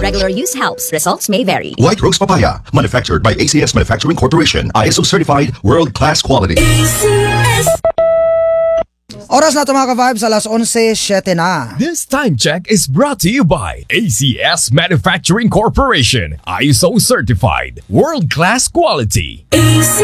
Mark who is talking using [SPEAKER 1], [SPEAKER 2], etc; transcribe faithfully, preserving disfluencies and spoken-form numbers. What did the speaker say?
[SPEAKER 1] regular use helps. Results may vary.
[SPEAKER 2] White Rose Papaya, manufactured by A C S Manufacturing Corporation, I S O certified, world-class quality.
[SPEAKER 3] Oras na ito mga ka-vibes, alas onse siyete na.
[SPEAKER 4] This time check is brought to you by A C S Manufacturing Corporation, I S O certified, world-class quality.
[SPEAKER 5] A C